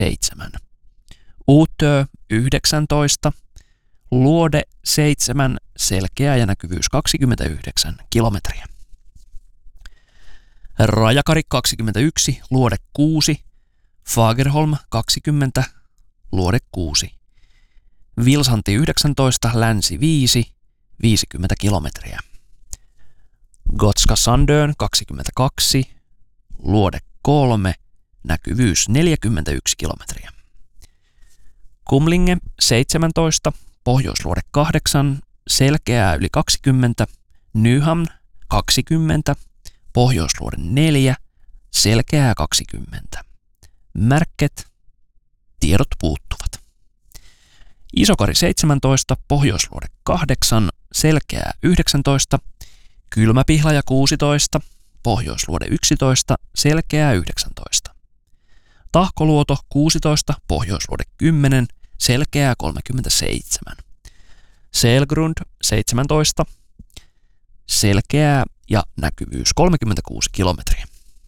7. Utö 19, luode 7, selkeä ja näkyvyys 29 kilometriä. Rajakari 21, luode 6, Fagerholm 20, luode 6. Vilsanti 19, länsi 5, 50 kilometriä. Gotska Sandön 22, luode 3, näkyvyys 41 kilometriä. Kumlinge 17, pohjoisluode 8, selkeää yli 20, Nyhamn 20, pohjoisluode 4, selkeää 20. Märket, tiedot puuttuvat. Isokari 17, pohjoisluode 8, selkeää 19, Kylmäpihlaja 16, pohjoisluode 11, selkeää 19. Tahkoluoto 16, pohjoisluode 10, selkeää 37. Selgrund 17, selkeää ja näkyvyys 36 kilometriä.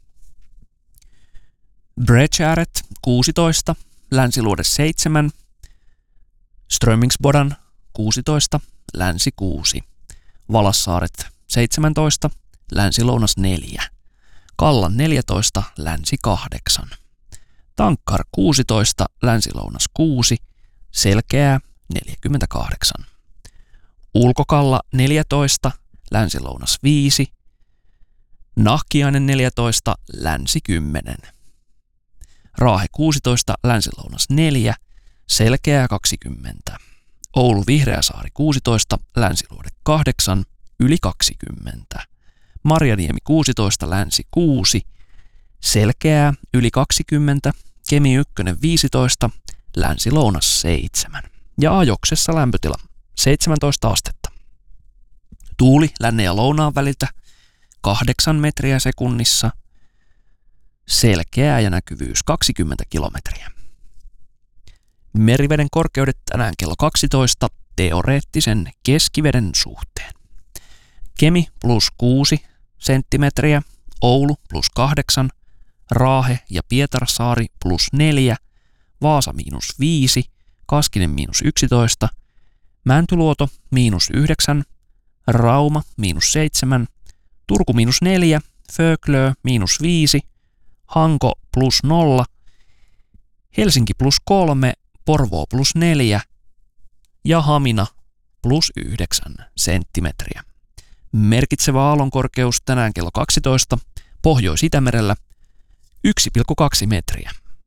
Bredgäret 16, länsiluode 7, Strömingsbodan 16, länsi 6, Valassaaret 17, länsi-lounas 4, Kallan 14, länsi 8, Tankkar 16, länsi-lounas 6, selkeää 48, Ulkokalla 14, länsi-lounas 5, Nahkiainen 14, länsi 10, Raahe 16, länsi-lounas 4, selkeää 20, Oulu Vihreäsaari 16, länsiluode 8, yli 20, Marjaniemi 16, länsi 6, selkeää yli 20, Kemi 1 15, länsi-lounas 7 ja Ajoksessa lämpötila 17 astetta. Tuuli lännen ja lounaan väliltä 8 metriä sekunnissa, selkeää ja näkyvyys 20 kilometriä. Meriveden korkeudet tänään kello 12 teoreettisen keskiveden suhteen. Kemi plus 6 senttimetriä, Oulu plus 8, Raahe ja Pietarsaari plus 4, Vaasa miinus 5, Kaskinen miinus 11, Mäntyluoto miinus 9, Rauma miinus 7, Turku miinus 4, Föglö miinus 5, Hanko plus 0, Helsinki plus 3, Porvoo plus 4 ja Hamina plus 9 senttimetriä. Merkitsevä aallonkorkeus tänään kello 12 Pohjois-Itämerellä 1,2 metriä.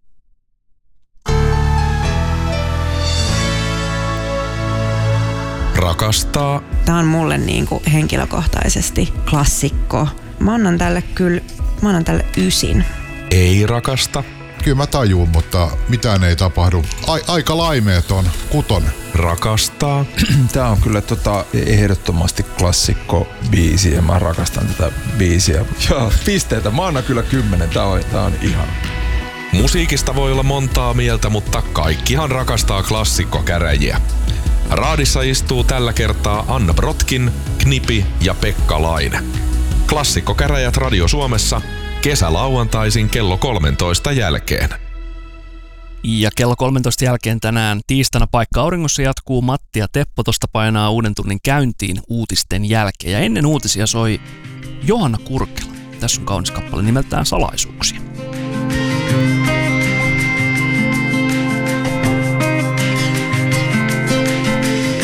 Rakastaa. Tämä on mulle niinku henkilökohtaisesti klassikko. Mä annan tälle 9. Ei rakasta. Kyllä mä tajuun, mutta mitään ei tapahdu. Aika laimeeton 6. Rakastaa. Tää on kyllä ehdottomasti klassikko biisi ja mä rakastan tätä biisiä. Ja pisteitä. Mä annan kyllä 10. Tää on ihana. Musiikista voi olla montaa mieltä, mutta kaikkihan rakastaa klassikkokäräjiä. Raadissa istuu tällä kertaa Anna Brotkin, Knipi ja Pekka Laine. Klassikkokäräjät Radio Suomessa kesälauantaisin kello 13 jälkeen. Ja kello 13 jälkeen tänään tiistaina Paikka auringossa jatkuu. Matti ja Teppo tosta painaa uuden tunnin käyntiin uutisten jälkeen. Ja ennen uutisia soi Johanna Kurkela. Tässä on kaunis kappale nimeltään Salaisuuksia.